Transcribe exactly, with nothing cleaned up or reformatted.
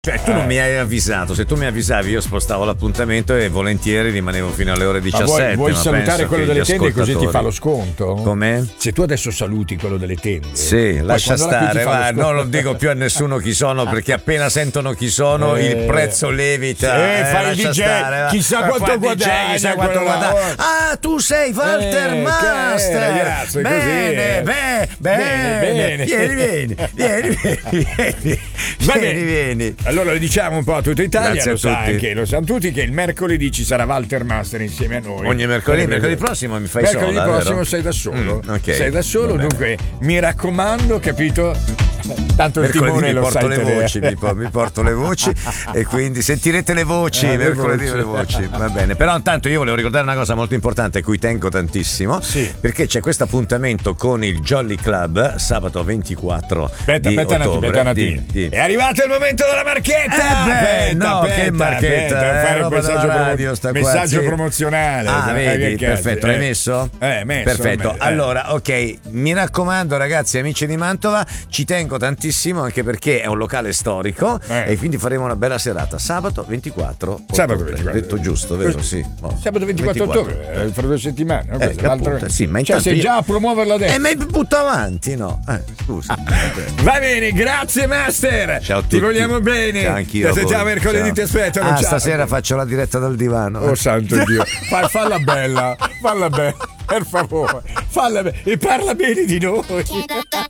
Cioè, tu non mi hai avvisato, se tu mi avvisavi io spostavo l'appuntamento e volentieri rimanevo fino alle ore diciassette. Ma vuoi, vuoi ma salutare quello delle tende così ti fa lo sconto? Com'è? Se tu adesso saluti quello delle tende. Sì, lascia stare, va, non lo dico più a nessuno chi sono perché appena sentono chi sono eh, il prezzo levita. Eh, eh, fai il D J, stare, chissà quanto guadagni, chissà quanto guadagni. Ah, tu sei Walter eh, Master. Ragazzo, bene, così, eh. bene, bene, bene, vieni, vieni, vieni, vieni, Va vieni, vieni. Allora lo diciamo un po' a tutta Italia, Grazie lo, a sa tutti. anche, lo sanno tutti che il mercoledì ci sarà Walter Master insieme a noi. Ogni mercoledì, mercoledì prossimo mi fai mercoledì sola, prossimo vero? sei da solo. Mm, okay. Sei da solo, dunque mi raccomando, capito? Tanto il mercoledì timone mi lo porto sai le tenere. voci, mi, po- mi porto le voci e quindi sentirete le voci Eh, mercoledì le le voci, va bene. Però intanto io volevo ricordare una cosa molto importante a cui tengo tantissimo, sì. perché c'è questo appuntamento con il Jolly Club sabato ventiquattro Aspetta, di aspetta un attimo, ottobre. aspetta un attimo. Di, di. È arrivato il momento della marchetta! Eh beh, aspetta, no, aspetta, che marchetta, aspetta, eh, fare un roba messaggio, della promo- radio, sta qua, messaggio sì. promozionale. Ah, Eh, vedi, che perfetto, cazzo, l'hai eh. messo? Eh, messo. Perfetto, eh. allora, ok, mi raccomando ragazzi, amici di Mantova, ci tengo tantissimo anche perché è un locale storico eh. e quindi faremo una bella serata, sabato ventiquattro Sabato ottobre. ventiquattro. Detto giusto, vero? Sì. Oh. Sabato ventiquattro ottobre, eh, fra due settimane. No? Eh, Questo, l'altro- appunto, sì, ma cioè, intanto sei io- già a promuoverla adesso. Eh, ma butto avanti, no? Eh, scusa. Va bene, grazie Master. Ciao a Ti tutti. vogliamo bene. Ciao, anch'io a Ti aspettiamo voi. mercoledì, Ciao. ti aspettano. Ah, ciao. stasera faccio la diretta dal divano. Oh santo Dio. Fa- falla bella, falla bella. Per favore, falla bella e parla bene di noi.